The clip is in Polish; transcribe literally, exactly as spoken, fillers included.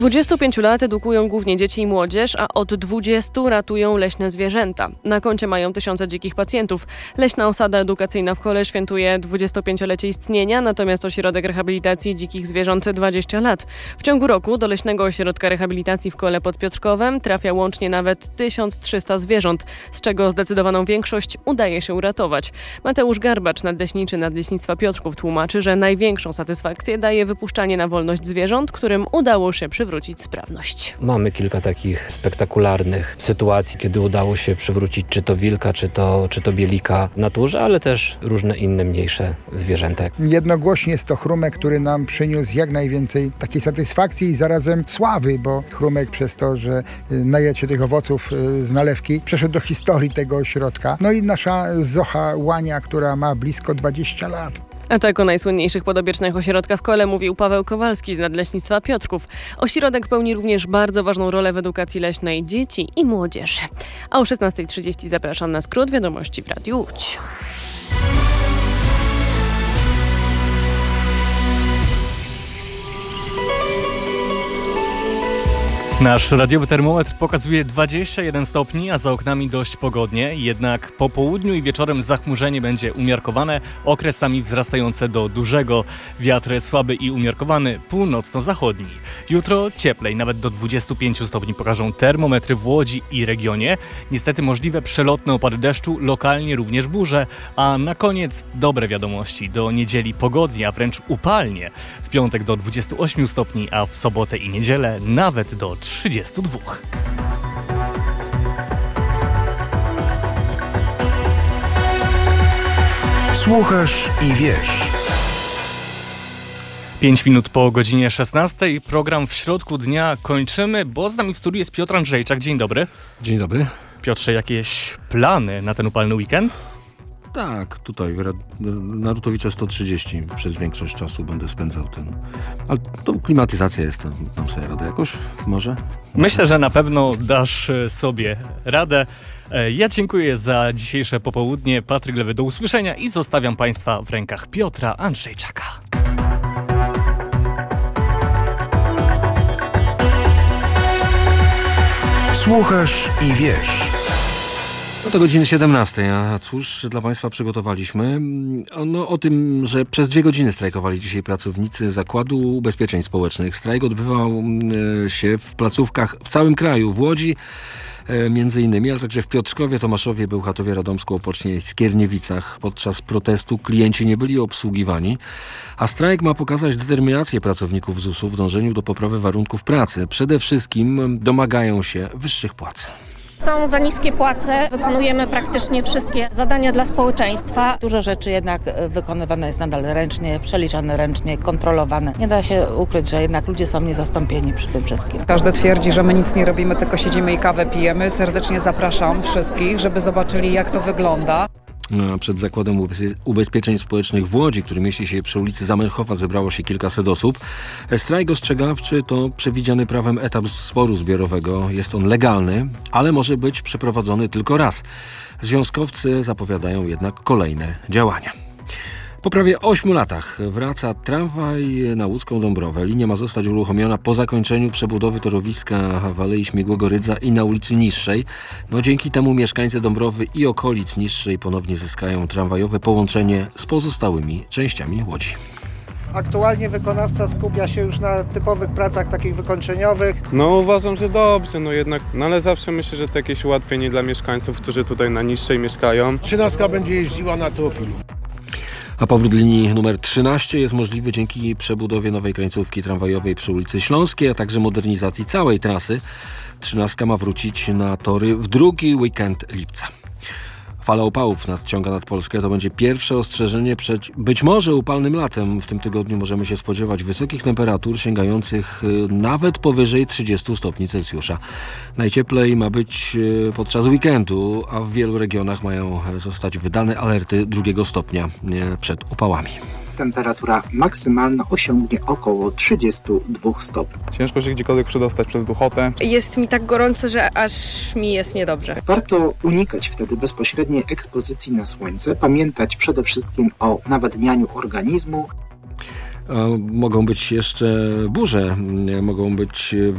dwudziestu pięciu lat edukują głównie dzieci i młodzież, a od dwudziestu ratują leśne zwierzęta. Na koncie mają tysiące dzikich pacjentów. Leśna osada edukacyjna w Kole świętuje dwudziestopięciolecie istnienia, natomiast ośrodek rehabilitacji dzikich zwierząt dwadzieścia lat. W ciągu roku do Leśnego Ośrodka Rehabilitacji w Kole pod Piotrkowem trafia łącznie nawet tysiąc trzysta zwierząt, z czego zdecydowaną większość udaje się uratować. Mateusz Garbacz, nadleśniczy Nadleśnictwa Piotrków, tłumaczy, że największą satysfakcję daje wypuszczanie na wolność zwierząt, którym udało się przywrócić przywrócić sprawność. Mamy kilka takich spektakularnych sytuacji, kiedy udało się przywrócić czy to wilka, czy to, czy to bielika w naturze, ale też różne inne mniejsze zwierzęta. Jednogłośnie jest to Chrumek, który nam przyniósł jak najwięcej takiej satysfakcji i zarazem sławy, bo Chrumek przez to, że najadł się tych owoców z nalewki, przeszedł do historii tego ośrodka. No i nasza Zocha Łania, która ma blisko dwadzieścia lat. A tak o najsłynniejszych podobiecznych ośrodkach w Kole mówił Paweł Kowalski z Nadleśnictwa Piotrków. Ośrodek pełni również bardzo ważną rolę w edukacji leśnej dzieci i młodzieży. A o szesnasta trzydzieści zapraszam na skrót wiadomości w Radiu Łódź. Nasz radiowy termometr pokazuje dwadzieścia jeden stopni, a za oknami dość pogodnie. Jednak po południu i wieczorem zachmurzenie będzie umiarkowane, okresami wzrastające do dużego. Wiatr słaby i umiarkowany, północno-zachodni. Jutro cieplej, nawet do dwudziestu pięciu stopni pokażą termometry w Łodzi i regionie. Niestety możliwe przelotne opady deszczu, lokalnie również burze. A na koniec dobre wiadomości. Do niedzieli pogodnie, a wręcz upalnie. W piątek do dwudziestu ośmiu stopni, a w sobotę i niedzielę nawet do trzydziestu dwóch. Słuchasz i wiesz. Pięć minut po godzinie szesnastej. Program w środku dnia kończymy, bo z nami w studiu jest Piotr Andrzejczak. Dzień dobry. Dzień dobry. Piotrze, jakieś plany na ten upalny weekend? Tak, tutaj na Rutowicza sto trzydzieści przez większość czasu będę spędzał ten. Ale to klimatyzacja jest, tam sobie radę jakoś, może? Myślę, że na pewno dasz sobie radę. Ja dziękuję za dzisiejsze popołudnie. Patryk Lewy, do usłyszenia i zostawiam Państwa w rękach Piotra Andrzejczaka. Słuchasz i wiesz. No to godziny siedemnastej, a cóż dla Państwa przygotowaliśmy? No o tym, że przez dwie godziny strajkowali dzisiaj pracownicy Zakładu Ubezpieczeń Społecznych. Strajk odbywał się w placówkach w całym kraju, w Łodzi między innymi, ale także w Piotrkowie, Tomaszowie, Bełchatowie, Radomsku, Opocznie i Skierniewicach. Podczas protestu klienci nie byli obsługiwani, a strajk ma pokazać determinację pracowników zusu w dążeniu do poprawy warunków pracy. Przede wszystkim domagają się wyższych płac. Są za niskie płace, wykonujemy praktycznie wszystkie zadania dla społeczeństwa. Dużo rzeczy jednak wykonywane jest nadal ręcznie, przeliczane ręcznie, kontrolowane. Nie da się ukryć, że jednak ludzie są niezastąpieni przy tym wszystkim. Każdy twierdzi, że my nic nie robimy, tylko siedzimy i kawę pijemy. Serdecznie zapraszam wszystkich, żeby zobaczyli, jak to wygląda. Przed Zakładem Ubezpieczeń Społecznych w Łodzi, który mieści się przy ulicy Zamenhofa, zebrało się kilkaset osób. Strajk ostrzegawczy to przewidziany prawem etap sporu zbiorowego. Jest on legalny, ale może być przeprowadzony tylko raz. Związkowcy zapowiadają jednak kolejne działania. Po prawie ośmiu latach wraca tramwaj na łódzką Dąbrowę. Linia ma zostać uruchomiona po zakończeniu przebudowy torowiska w Alei Śmigłego Rydza i na ulicy Niższej. No, dzięki temu mieszkańcy Dąbrowy i okolic Niższej ponownie zyskają tramwajowe połączenie z pozostałymi częściami Łodzi. Aktualnie wykonawca skupia się już na typowych pracach takich wykończeniowych. No uważam, że dobrze, no jednak, no ale zawsze myślę, że to jakieś ułatwienie dla mieszkańców, którzy tutaj na Niższej mieszkają. Trzynastka będzie jeździła na Teofilu. A powrót linii numer trzynaście jest możliwy dzięki przebudowie nowej krańcówki tramwajowej przy ulicy Śląskiej, a także modernizacji całej trasy. Trzynastka ma wrócić na tory w drugi weekend lipca. Fala upałów nadciąga nad Polskę. To będzie pierwsze ostrzeżenie przed być może upalnym latem. W tym tygodniu możemy się spodziewać wysokich temperatur sięgających nawet powyżej trzydziestu stopni Celsjusza. Najcieplej ma być podczas weekendu, a w wielu regionach mają zostać wydane alerty drugiego stopnia przed upałami. Temperatura maksymalna osiągnie około trzydziestu dwóch stopni. Ciężko się gdziekolwiek przedostać przez duchotę. Jest mi tak gorąco, że aż mi jest niedobrze. Warto unikać wtedy bezpośredniej ekspozycji na słońce, pamiętać przede wszystkim o nawadnianiu organizmu. Mogą być jeszcze burze, mogą być